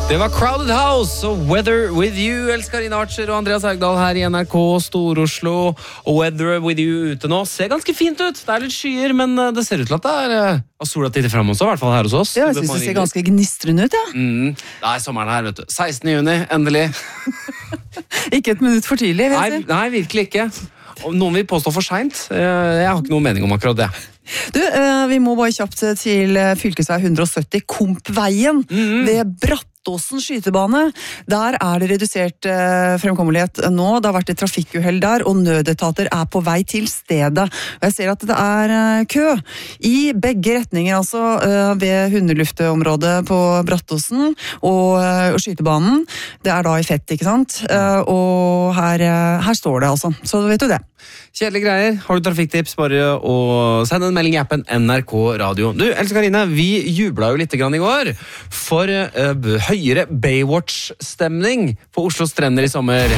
Det var Crowded House og Weather With You. Elsker-Karine Archer og Andreas Haugdal her i NRK Stor-Oslo. Og Weather With You ute nå ser ganske fint ut. Det litt skyer, men det ser ut til at det sola titter frem også, i hvert fall her hos oss. Ja, jeg synes det ser ganske gnistrende ut, ja. Det sommeren her, vet du. 16. juni, endelig. Ikke et minutt for tidlig, vil jeg si. Nei, virkelig ikke. Og noen vil påstå for sent. Jeg har ikke noen mening om akkurat det. Du, vi må bare kjapt til fylkesvei 170, Kompveien, ved Brattåsen skytebane. Der det redusert fremkommelighet nå. Det har vært et trafikkuhell der, og nødetater på vei til stedet. Og jeg ser at det kø i begge retninger, altså ved hundelufteområdet på Brattåsen og skytebanen. Det da i Fett, ikke sant? Og her står det altså, så vet du det. Kjedelige greier. Har du trafikktips, bare å sende en melding i appen NRK Radio. Du, Elsker-Karine, vi jubla jo litt grann i går for høyere Baywatch-stemning på Oslo strender i sommer.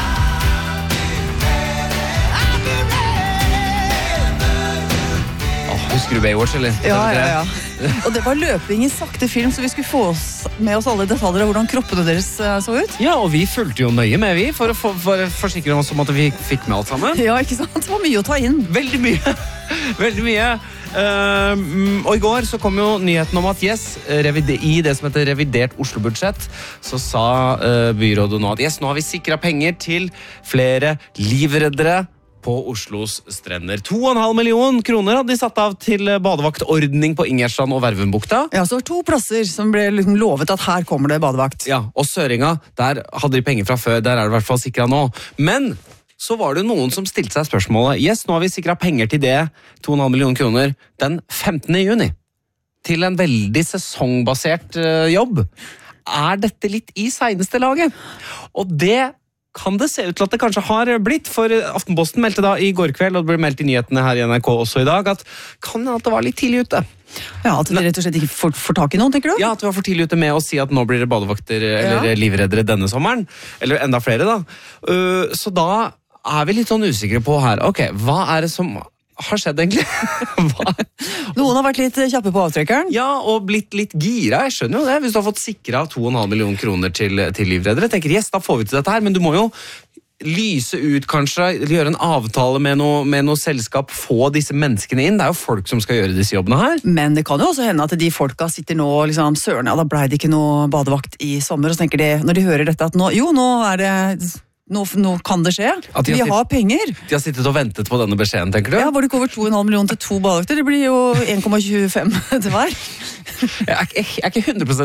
Husker du Baywatch, eller? Ja. Og det var løping i sakte film, så vi skulle få med oss alle detaljer av hvordan kroppene deres så ut. Ja, og vi fulgte jo nøye med, vi, for å forsikre oss om at vi fikk med alt sammen. Ja, ikke sant? Det var mye å ta inn. Veldig mye. Veldig mye. Og i går så kom jo nyheten om at i det som heter revidert Oslo-budsjett, så sa byrådet nå at nå har vi sikret penger til flere livreddere på Oslos strender. 2,5 millioner kroner hadde de satt av til badevaktordning på Ingerstrand og Vervenbukta. Ja, så 2 plasser som ble liksom lovet at her kommer det badevakt. Ja, og Søringa, der hadde de penger fra før, der det i hvert fall sikret nå. Men så var det noen som stilte seg spørsmålet, nå har vi sikret penger til det, 2,5 millioner kroner, den 15. juni, til en veldig sesongbasert jobb. Dette litt i seneste laget? Og det kan det se ut til at det kanskje har blitt, for Aftenposten meldte da i går kveld, og det ble meldt i nyhetene her i NRK også i dag, at det var litt tidlig ute. Ja, at de rett og slett ikke får tak i noen, tenker du? Ja, at det var for tidlig ute med å si at nå blir det badevakter eller livreddere denne sommeren, eller enda flere da. Så da vi litt sånn usikre på her, ok, hva det som har skjedd egentlig? Noen har vært litt kjappe på avtrekkeren. Ja, og blitt litt gira, jeg skjønner jo det. Hvis du har fått sikret 2,5 millioner kroner til livreddere, tenker da får vi til dette her, men du må jo lyse ut kanskje, gjøre en avtale med noe selskap, få disse menneskene inn. Det jo folk som skal gjøre disse jobbene her. Men det kan jo også hende at de folka sitter nå liksom, søren, ja, da ble det ikke noe badevakt i sommer, og så tenker de, når de hører dette, at nå det... Nå kan det skje. Vi har penger. De har sittet og ventet på denne beskjeden, tenker du? Ja, var det ikke over 2,5 millioner til 2 badevakter? Det blir jo 1,25 til hver. Jeg ikke 100%